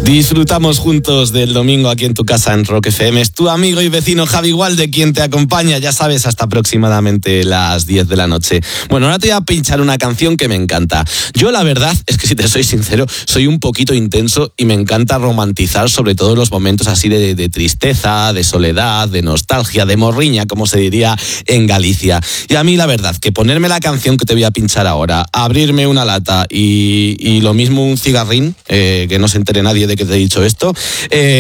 Disfrutamos juntos del domingo aquí en tu casa en Rock FM. Es tu amigo y vecino Javi Gualde quien te acompaña, ya sabes, hasta aproximadamente las 10 de la noche. Bueno, ahora te voy a pinchar una canción que me encanta. Yo la verdad es que, si te soy sincero, soy un poquito intenso y me encanta romantizar sobre todo los momentos así de tristeza, de soledad, de nostalgia, de morriña, como se diría en Galicia. Y a mí la verdad, que ponerme la canción que te voy a pinchar ahora, abrirme una lata y lo mismo un cigarrín, que no se entere nadie de que te he dicho esto,